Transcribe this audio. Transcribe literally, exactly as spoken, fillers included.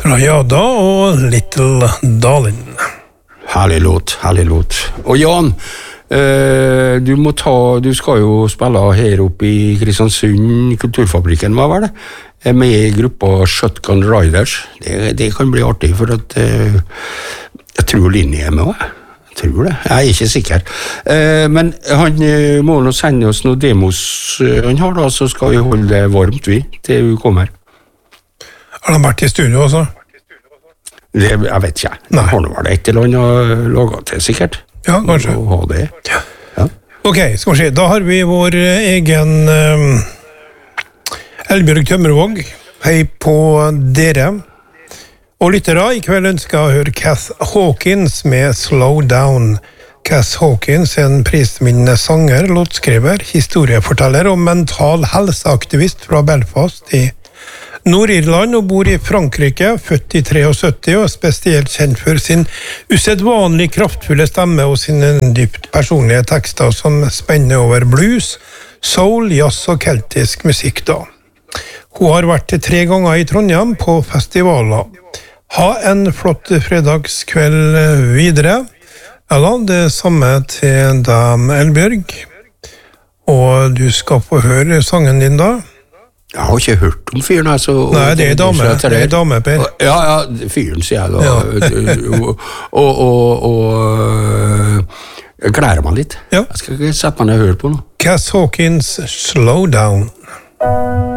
Rajada og Little Darling. Herlig låt, herlig låt. Og Jan, eh, du må ta, du skal jo spille her oppe i Kristiansund, Kulturfabrikken, hva var det? Med i gruppa Shotgun Riders. Det, det kan bli artig, for at eh, jeg tror Linje er med også. Jeg tror det, jeg er ikke sikker. Eh, men han eh, må nå sende oss noen demos eh, han har da, så skal vi holde det varmt vi, til hun kommer. Har han vært i studio også? Det, jeg vet ikke. Nei. Har det vært et eller annet laget til, sikkert? Ja, kanskje. Å ha det. Ja. Ja. Ok, skal vi se. Da har vi vår egen um, Elbjørg Tømmervåg. Hei på dere. Og lyttere, i kveld ønsker jeg å høre Cath Hawkins med Slow Down. Cath Hawkins er en prisvinnende sanger, låtskriver, historieforteller og mental helseaktivist fra Belfast i Nord-Irland og bor i Frankrike, født i syttitre og er spesielt kjent for sin usedvanlig kraftfulle stemme og sine dypt personlige tekster som spenner over blues, soul, jazz og keltisk musikk da. Hun har vært tre ganger i Trondheim på festivaler. Ha en flott fredagskveld videre. Ja da, det samme til deg, Elbjørg. Og du skal få høre sangen din da. Jeg har ikke hørt om fyren, altså. Nei, det er dame, det er dame, Per. Ja, ja, fyren, sier jeg da. Ja. og, og, og, og jeg gleder meg litt. Ja. Jeg skal ikke sette meg ned og høre på noe. Cath Hawkins, Slow Down.